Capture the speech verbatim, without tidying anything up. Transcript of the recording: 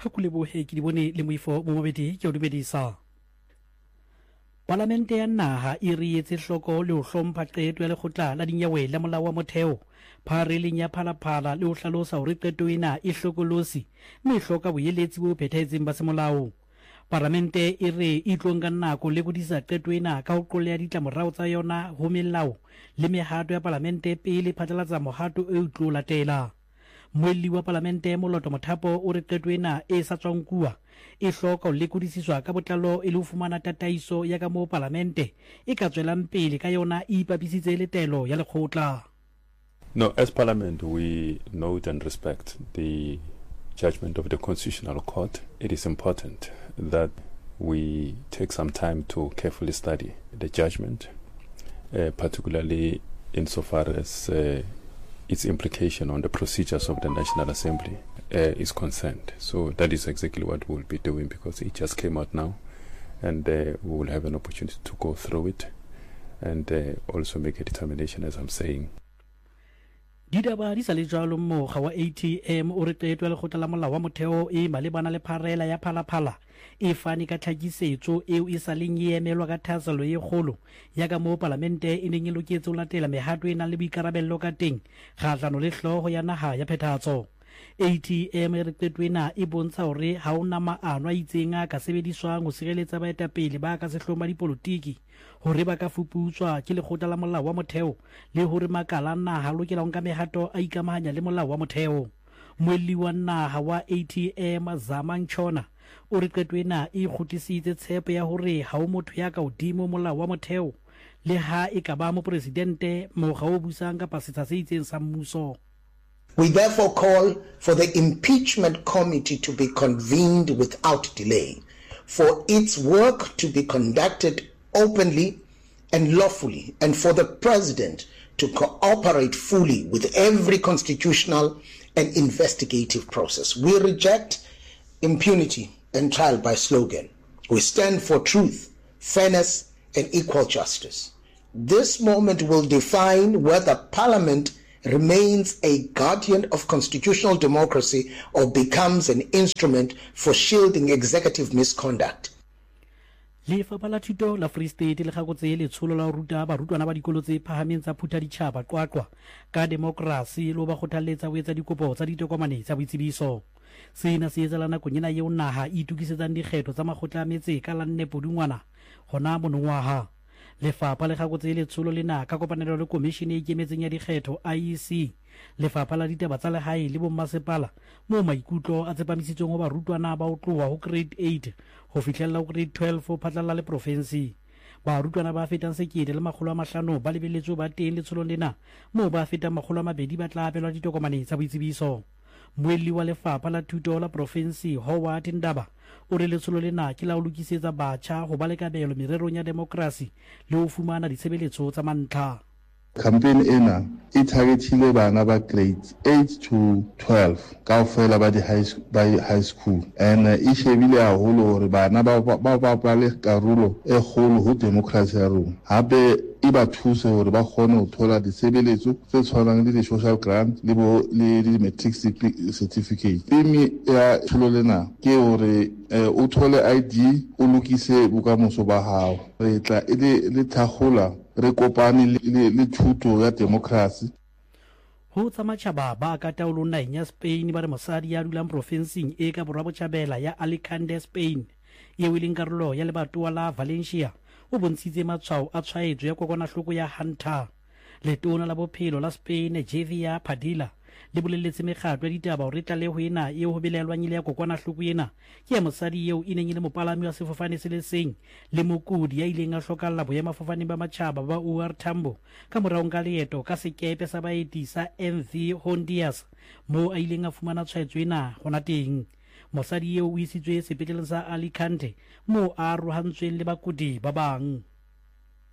ga kulebohe ke di bone le moifo mo mabedi ke o dumedisa. Parlamente ya naha e rietse hloko le ho hlompha qeto ya lekgotla la dinyewe la molao wa motheo phareleng ya phalaphala le ho hlalosa hore qeto ena e hlokolosi mme e hloka boeletsi bo phethahetseng ba semolao. Parlamente e re e tlo nka nako le bodisa qeto ena ka ho qoleha ditlamorao tsa yona ho melao le mehato ya parlamente pele phatlalatsa mohato e tlo latela. Moelli wa parlamente Moloto Mothapo o re qeto ena e sa tswa nkuwa e hloka ho lekodisiswa ka botlalo e le ho fumana tataiso ya ka moo parlamente e ka tswelang pele ka yona e ipapisitse le telo ya lekgotla. No, as Parliament, we note and respect the judgment of the Constitutional Court. It is important that we take some time to carefully study the judgment, uh, particularly insofar as uh, its implication on the procedures of the National Assembly uh, is concerned. So that is exactly what we'll be doing, because it just came out now, and uh, we will have an opportunity to go through it and uh, also make a determination, as I'm saying. Didaba di sa le jalo mmoga wa A T M o re qeto ya lekgotla la molao wa motheo e malebana le pharela ya phalaphala e fane ka tlhakisetso eo e sa leng e emelwa ka thaselo e kgolo ya ka moo parlamente e neng e loketse ho latela mehato e nang le boikarabello ka teng kgahlano le hlooho ya naha ya phethahatso. A T M e re qeto ena e bontsha hore ha ona maano a itseng a ka sebediswang ho sireletsa baetapele ba ka sehloohong ba dipolotiki hore ba ka fuputswa ke lekgotla la molao wa motheo le hore makala a naha a lokela ho nka mehato a ikamahanya le molao wa motheo. Moelli wa naha wa A T M Zamang Chona o re qeto ena e kgutlisitse tshepo ya hore ha o motho ya ka hodimo molao wa motheo le ha e ka ba mopresidente mokga o busang kapa setsha se itseng sa mmuso. We therefore call for the impeachment committee to be convened without delay, for its work to be conducted openly and lawfully, and for the president to cooperate fully with every constitutional and investigative process. We reject impunity and trial by slogan. We stand for truth, fairness, and equal justice. This moment will define whether Parliament remains a guardian of constitutional democracy or becomes an instrument for shielding executive misconduct. Lefapha la Thuto la Free State le gakotse letsholo la ho ruta barutwana ba dikolo tse phahameng tsa phutha ditjhaba qwaqwa ka demokrasi le ho ba kgothaletsa ho etsa dikopo tsa ditokomane tsa boitsebiso. Sena se etsahala nakong ena eo naha e itukisetsang dikgetho tsa makgotla a metse ka la nne Pudungwana hona monongwaha. Lefapha le gakotse letsholo lena ka kopanelo le komishene e ikemetseng ya dikgetho I E C, Lefapha la ditaba tsa lehae le bommasepala moo maikutlo a tsepamisitsweng ho barutwana ba ho tloha ho grade eight ho fihlella ho grade twelve ho phatlalla le province. Barutwana ba fetang sekete le makgolo a mahlano ba lebelletswe ba teng letsholong lena moo ba fetang makgolo a mabedi ba tla apelwa ditokomane tsa boitsebiso. Moelli wa Lefapha la Thuto la province Howard Ndaba o re letsholo lena ke la ho lokisetsa batjha ho ba le kabelo mererong ya demokrasi le ho fumana ditshebeletso tsa mantlha. Campaign ena e targetile bana ba grades eight to twelve kaofela ba di high school, and e shebile haholo hore bana ba ba ba le karolo e kgolo ho demokrasi ya rona. Hape e ba thuse hore ba kgone ho thola ditshebeletso tse tshwanang le di-social grant le bo le di-matric certificate. Temi ya tsholo lena ke hore o thole I D o lokise bokamoso ba hao. Re tla e le thakgola re kopane le thuto ya demokrasi. Ho tsa matjhaba ba ka taolong naheng ya Spain ba re mosadi ya dulang provinseng e ka borwa botjhabela ya Alicante, Spain eo e leng karolo ya lebatowa la Valencia o bontshitse matshwao a tshwaetso ya kokwanahloko ya Hunter. Letona la bophelo la Spain Javier Padilla le bolelletse mekgatlo ya ditaba hore tlaleho ena eo ho belelwang ile ya kokwanahloko ena ke ya mosadi eo e neng e le mopalami wa sefofane se le seng le mokudi ya ileng a hlokalla boemafofaneng ba matjhaba ba O R Tambo ka morao nka leeto ka sekepe sa baeti sa M V Honduras moo a ileng a fumana tshwaetso ena hona teng. Mosadi eo o isitswe sepetleleng sa Alicante moo a arohantsweng le bakudi ba bang.